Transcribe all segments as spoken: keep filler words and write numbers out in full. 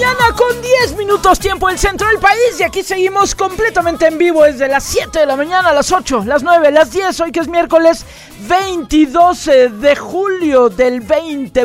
mañana con diez minutos tiempo del centro del país. Y aquí seguimos completamente en vivo desde las siete de la mañana a las ocho, las nueve, las diez. Hoy que es miércoles veintidós de julio del veinte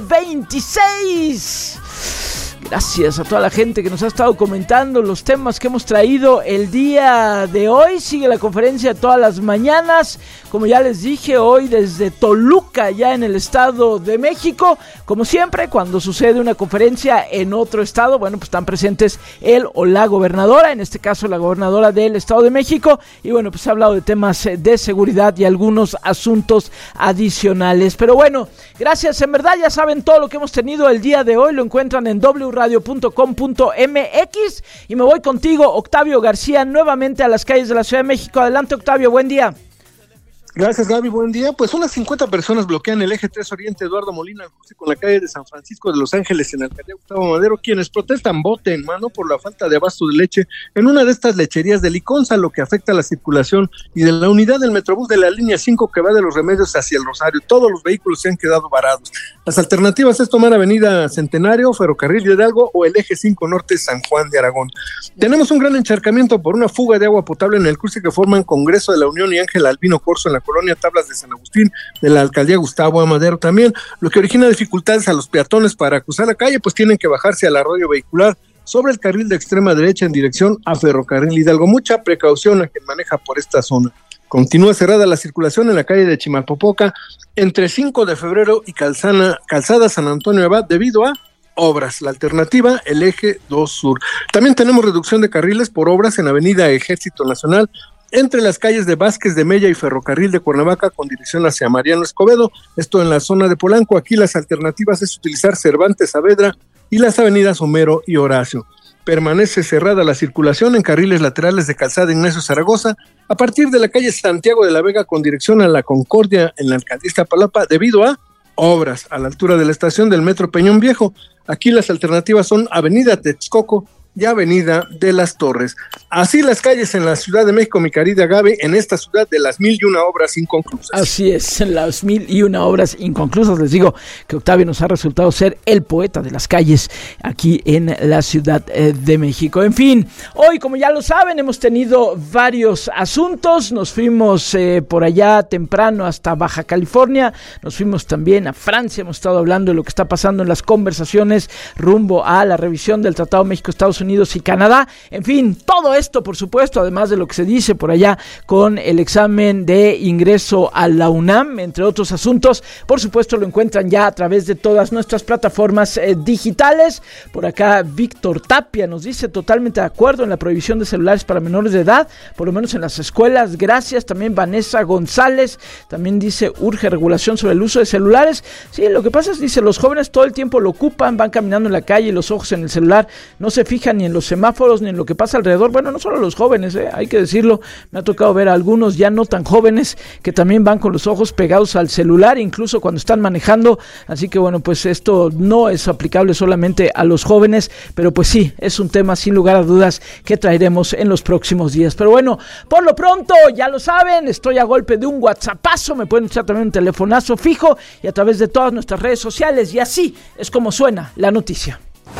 veintiséis. Gracias a toda la gente que nos ha estado comentando los temas que hemos traído el día de hoy. Sigue la conferencia todas las mañanas, como ya les dije, hoy desde Toluca, ya en el Estado de México. Como siempre, cuando sucede una conferencia en otro estado, bueno, pues están presentes él o la gobernadora, en este caso la gobernadora del Estado de México. Y bueno, pues se ha hablado de temas de seguridad y algunos asuntos adicionales. Pero bueno, gracias, en verdad ya saben todo lo que hemos tenido el día de hoy, lo encuentran en w radio punto com punto m x. Y me voy contigo, Octavio García, nuevamente a las calles de la Ciudad de México. Adelante, Octavio, buen día. Gracias, Gaby, buen día. Pues unas cincuenta personas bloquean el eje tres Oriente Eduardo Molina con la calle de San Francisco de Los Ángeles en la alcaldía Gustavo Madero, quienes protestan bote en mano por la falta de abasto de leche en una de estas lecherías de Liconza, lo que afecta a la circulación y de la unidad del Metrobús de la línea cinco que va de Los Remedios hacia el Rosario. Todos los vehículos se han quedado varados. Las alternativas es tomar Avenida Centenario, Ferrocarril de Hidalgo o el eje cinco Norte San Juan de Aragón. Tenemos un gran encharcamiento por una fuga de agua potable en el cruce que forman Congreso de la Unión y Ángel Albino Corso en la colonia Tablas de San Agustín de la alcaldía Gustavo Amadero también, lo que origina dificultades a los peatones para cruzar la calle, pues tienen que bajarse al arroyo vehicular sobre el carril de extrema derecha en dirección a Ferrocarril Hidalgo. Mucha precaución a quien maneja por esta zona. Continúa cerrada la circulación en la calle de Chimalpopoca entre cinco de febrero y Calzana, Calzada San Antonio Abad debido a obras. La alternativa, el eje dos Sur. También tenemos reducción de carriles por obras en avenida Ejército Nacional entre las calles de Vázquez de Mella y Ferrocarril de Cuernavaca con dirección hacia Mariano Escobedo, esto en la zona de Polanco. Aquí las alternativas es utilizar Cervantes Saavedra y las avenidas Homero y Horacio. Permanece cerrada la circulación en carriles laterales de Calzada Ignacio Zaragoza a partir de la calle Santiago de la Vega con dirección a la Concordia en la alcaldía Iztapalapa debido a obras a la altura de la estación del Metro Peñón Viejo. Aquí las alternativas son avenida Texcoco y avenida de las Torres. Así las calles en la Ciudad de México, mi querida Gaby, en esta ciudad de las mil y una obras inconclusas. Así es, en las mil y una obras inconclusas. Les digo que Octavio nos ha resultado ser el poeta de las calles aquí en la Ciudad de México. En fin, hoy, como ya lo saben, hemos tenido varios asuntos. Nos fuimos eh, por allá temprano hasta Baja California, nos fuimos también a Francia, hemos estado hablando de lo que está pasando en las conversaciones rumbo a la revisión del Tratado México-Estados Unidos Unidos y Canadá. En fin, todo esto, por supuesto, además de lo que se dice por allá con el examen de ingreso a la UNAM, entre otros asuntos, por supuesto lo encuentran ya a través de todas nuestras plataformas eh, digitales. Por acá Víctor Tapia nos dice totalmente de acuerdo en la prohibición de celulares para menores de edad, por lo menos en las escuelas. Gracias. También Vanessa González también dice urge regulación sobre el uso de celulares. Sí, lo que pasa es, dice, los jóvenes todo el tiempo lo ocupan, van caminando en la calle y los ojos en el celular, no se fijan ni en los semáforos ni en lo que pasa alrededor. Bueno, no solo los jóvenes, eh, hay que decirlo, me ha tocado ver a algunos ya no tan jóvenes que también van con los ojos pegados al celular, incluso cuando están manejando. Así que bueno, pues esto no es aplicable solamente a los jóvenes, pero pues sí, es un tema sin lugar a dudas que traeremos en los próximos días. Pero bueno, por lo pronto, ya lo saben, estoy a golpe de un WhatsAppazo, me pueden echar también un telefonazo fijo y a través de todas nuestras redes sociales, y así es como suena la noticia.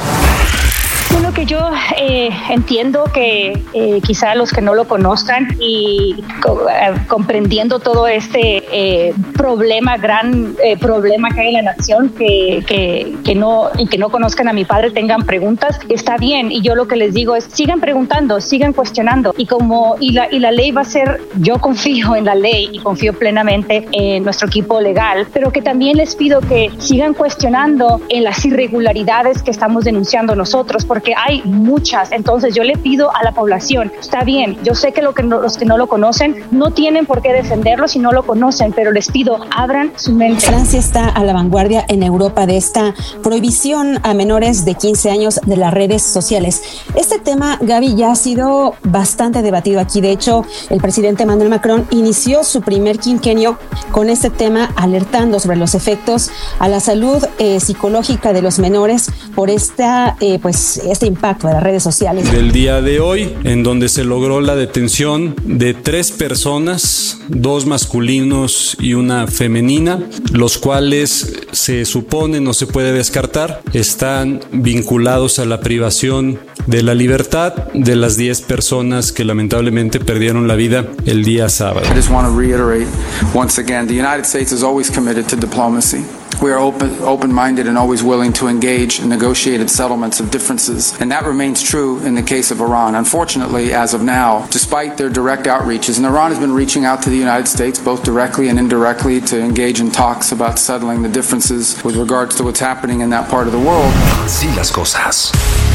Lo que yo eh, entiendo que eh, quizá los que no lo conozcan y co- eh, comprendiendo todo este eh, problema, gran eh, problema que hay en la nación, que, que, que, no, y que no conozcan a mi padre, tengan preguntas, está bien. Y yo lo que les digo es, sigan preguntando, sigan cuestionando. Y como y la, y la ley va a ser, yo confío en la ley y confío plenamente en nuestro equipo legal, pero que también les pido que sigan cuestionando en las irregularidades que estamos denunciando nosotros, porque hay muchas. Entonces yo le pido a la población, está bien, yo sé que, lo que no, los que no lo conocen no tienen por qué defenderlo si no lo conocen, pero les pido, abran su mente. Francia está a la vanguardia en Europa de esta prohibición a menores de quince años de las redes sociales. Este tema, Gaby, ya ha sido bastante debatido aquí. De hecho, el presidente Emmanuel Macron inició su primer quinquenio con este tema, alertando sobre los efectos a la salud eh, psicológica de los menores por esta, eh, pues, este impacto de las redes sociales. Del día de hoy, en donde se logró la detención de tres personas, dos masculinos y una femenina, los cuales se supone, no se puede descartar, están vinculados a la privación de la libertad de las diez personas que lamentablemente perdieron la vida el día sábado. I just want to reiterate once again, the United States is always committed to diplomacy. We are open, open-minded and always willing to engage in negotiated settlements of differences, and that remains true in the case of Iran. Unfortunately, as of now, despite their direct outreaches, and Iran has been reaching out to the United States both directly and indirectly to engage in talks about settling the differences with regards to what's happening in that part of the world. Así las cosas.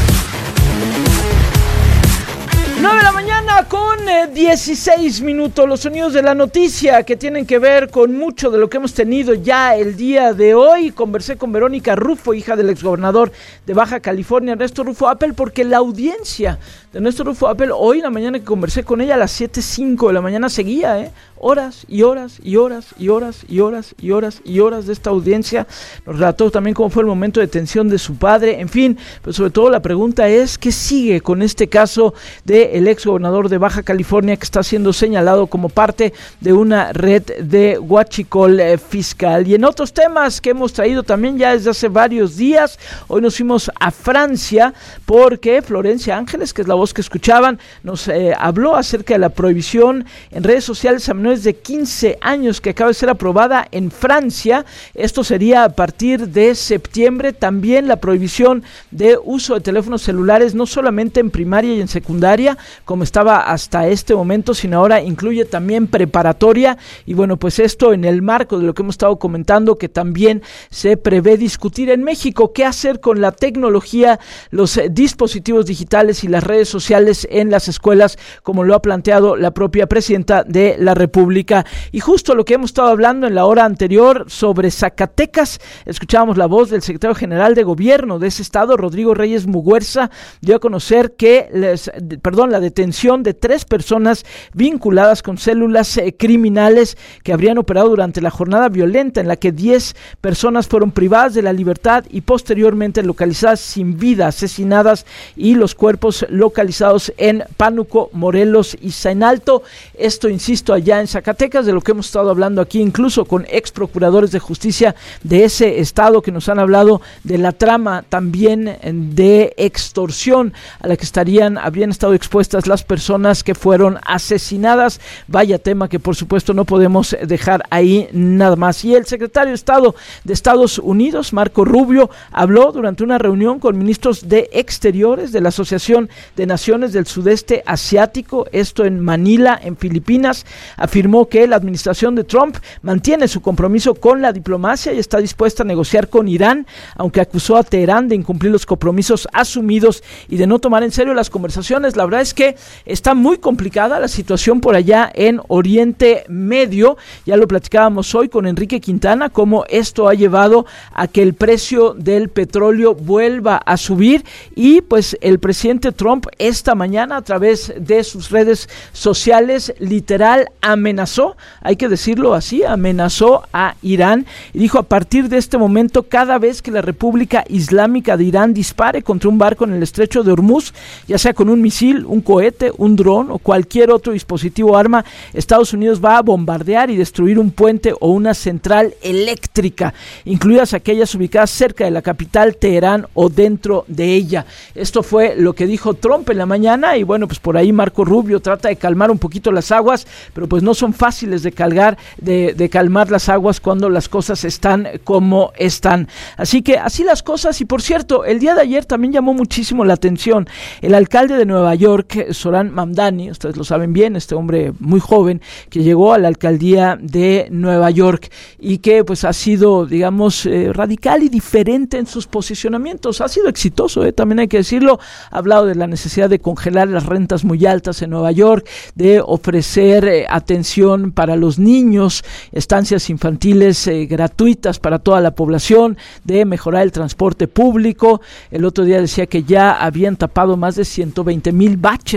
nueve de la mañana con eh, dieciséis minutos, los sonidos de la noticia que tienen que ver con mucho de lo que hemos tenido ya el día de hoy. Conversé con Verónica Rufo, hija del exgobernador de Baja California, Ernesto Rufo Appel, porque la audiencia de Ernesto Rufo Appel, hoy en la mañana que conversé con ella a las siete cinco de la mañana, seguía, ¿eh? Horas y horas y horas y horas y horas y horas y horas de esta audiencia. Nos relató también cómo fue el momento de detención de su padre, en fin, pero sobre todo la pregunta es ¿qué sigue con este caso del ex gobernador de Baja California que está siendo señalado como parte de una red de huachicol eh, fiscal? Y en otros temas que hemos traído también ya desde hace varios días, hoy nos fuimos a Francia porque Florencia Ángeles, que es la voz que escuchaban, nos eh, habló acerca de la prohibición en redes sociales a menores de quince años que acaba de ser aprobada en Francia. Esto sería a partir de septiembre. También la prohibición de uso de teléfonos celulares, no solamente en primaria y en secundaria, como estaba hasta este momento, sino ahora incluye también preparatoria. Y bueno, pues esto en el marco de lo que hemos estado comentando, que también se prevé discutir en México, qué hacer con la tecnología, los eh, dispositivos digitales y las redes sociales en las escuelas, como lo ha planteado la propia presidenta de la República. Y justo lo que hemos estado hablando en la hora anterior sobre Zacatecas, escuchábamos la voz del secretario general de gobierno de ese estado, Rodrigo Reyes Muguerza, dio a conocer que les, perdón, la detención de tres personas vinculadas con células eh, criminales que habrían operado durante la jornada violenta en la que diez personas fueron privadas de la libertad y posteriormente localizadas sin vida, asesinadas, y los cuerpos localizados en Pánuco, Morelos y Zainalto. Esto, insisto, allá en Zacatecas, de lo que hemos estado hablando aquí, incluso con ex procuradores de justicia de ese estado que nos han hablado de la trama también de extorsión a la que estarían, habrían estado expuestas las personas que fueron asesinadas. Vaya tema que por supuesto no podemos dejar ahí nada más. Y el secretario de Estado de Estados Unidos, Marco Rubio, habló durante una reunión con ministros de Exteriores de la Asociación de Naciones del Sudeste Asiático, esto en Manila, en Filipinas. Afirmó que la administración de Trump mantiene su compromiso con la diplomacia y está dispuesta a negociar con Irán, aunque acusó a Teherán de incumplir los compromisos asumidos y de no tomar en serio las conversaciones. La verdad es que está muy complicada la situación por allá en Oriente Medio. Ya lo platicábamos hoy con Enrique Quintana, cómo esto ha llevado a que el precio del petróleo vuelva a subir, y pues el presidente Trump esta mañana a través de sus redes sociales literal amenazó, hay que decirlo así, amenazó a Irán y dijo: a partir de este momento, cada vez que la República Islámica de Irán dispare contra un barco en el estrecho de Hormuz, ya sea con un misil, un cohete, un dron o cualquier otro dispositivo o arma, Estados Unidos va a bombardear y destruir un puente o una central eléctrica, incluidas aquellas ubicadas cerca de la capital Teherán o dentro de ella. Esto fue lo que dijo Trump en la mañana, y bueno, pues por ahí Marco Rubio trata de calmar un poquito las aguas, pero pues no son fáciles de calgar, de, de calmar las aguas cuando las cosas están como están. Así que así las cosas. Y por cierto, el día de ayer también llamó muchísimo la atención el alcalde de Nueva York, Zohran Mamdani, ustedes lo saben bien, este hombre muy joven que llegó a la alcaldía de Nueva York y que pues ha sido, digamos, eh, radical y diferente en sus posicionamientos. Ha sido exitoso, eh, también hay que decirlo. Ha hablado de la necesidad de congelar las rentas muy altas en Nueva York, de ofrecer eh, atención para los niños, estancias infantiles eh, gratuitas para toda la población, de mejorar el transporte público. El otro día decía que ya habían tapado más de ciento veinte mil baches también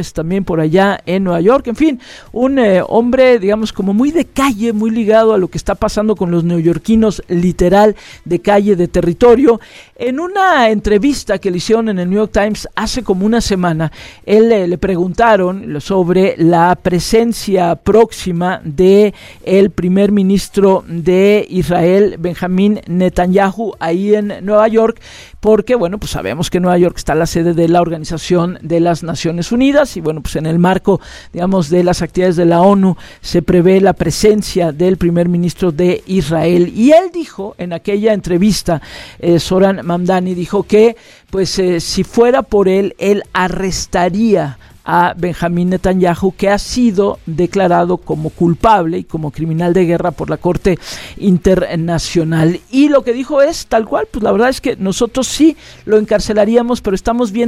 Brooklyn, por allá en Nueva York. En fin, un eh, hombre, digamos, como muy de calle, muy ligado a lo que está pasando con los neoyorquinos, literal, de calle, de territorio. En una entrevista que le hicieron en el New York Times hace como una semana, él eh, le preguntaron sobre la presencia próxima de el primer ministro de Israel, Benjamín Netanyahu, ahí en Nueva York, porque, bueno, pues sabemos que en Nueva York está la sede de la Organización de las Naciones Unidas y, bueno, pues en el marco, digamos, de las actividades de la ONU se prevé la presencia del primer ministro de Israel. Y él dijo en aquella entrevista, eh, Zohran Mamdani dijo que, pues, eh, si fuera por él, él arrestaría a Benjamín Netanyahu, que ha sido declarado como culpable y como criminal de guerra por la Corte Internacional. Y lo que dijo es tal cual, pues la verdad es que nosotros sí lo encarcelaríamos, pero estamos viendo